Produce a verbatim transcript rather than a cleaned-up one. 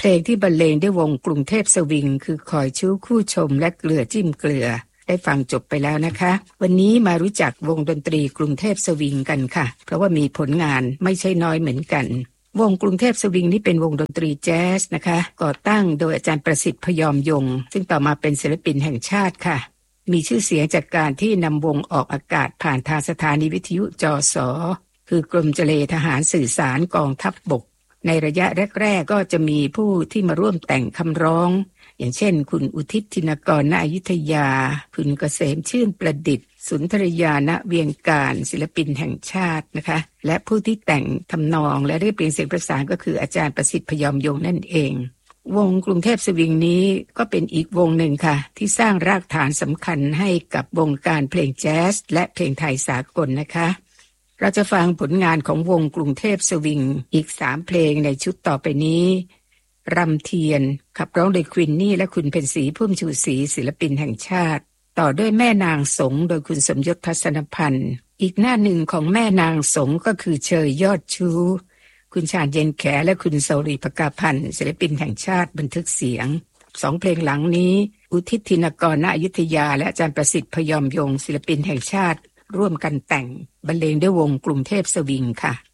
เพลงที่บรรเลงด้วยวงกรุงเทพสวิงคือคอยชู้คู่ชมและเกลือจิ้มเกลือได้ฟังจบไปแล้วนะคะวันนี้มารู้จักวงดนตรีกรุงเทพสวิงกันค่ะเพราะว่ามีผลงานไม่ใช่น้อยเหมือนกันวงกรุงเทพสวิงนี้เป็นวงดนตรีแจ๊สนะคะก่อตั้งโดยอาจารย์ประสิทธิ์พยอมยงซึ่งต่อมาเป็นศิลปินแห่งชาติค่ะมีชื่อเสียงจากการที่นำวงออกอากาศผ่านทางสถานีวิทยุจส.คือกรมเจเลทหารสื่อสารกองทัพบกในระยะแรกๆก็จะมีผู้ที่มาร่วมแต่งคำร้องอย่างเช่นคุณอุทิศธินกรณอยุธยาคุณเกษมชื่นประดิษฐ์สุนทรยาณเวียงการศิลปินแห่งชาตินะคะและผู้ที่แต่งทำนองและเรียบเรียงเสียงประสานก็คืออาจารย์ประสิทธิ์พยอมยงนั่นเองวงกรุงเทพสวิงนี้ก็เป็นอีกวงหนึ่งค่ะที่สร้างรากฐานสำคัญให้กับวงการเพลงแจ๊สและเพลงไทยสากลนะคะเราจะฟังผลงานของวงกรุงเทพสวิงอีกสามเพลงในชุดต่อไปนี้รำเทียนขับร้องโดยควินนี่และคุณเพ็ญศรีพุ่มชูศรีศิลปินแห่งชาติต่อด้วยแม่นางสงโดยคุณสมยศทัศนพันธ์อีกหน้าหนึ่งของแม่นางสงก็คือเชยยอดชูคุณชาญเย็นแขและคุณเสรีภกาพันธ์ศิลปินแห่งชาติบันทึกเสียงสองเพลงหลังนี้อุทิศธินกรณอยุธยาและอาจารย์ประสิทธิ์พยอมยงศิลปินแห่งชาติร่วมกันแต่งบรรเลงด้วยวงกรุงเทพสวิงค่ะ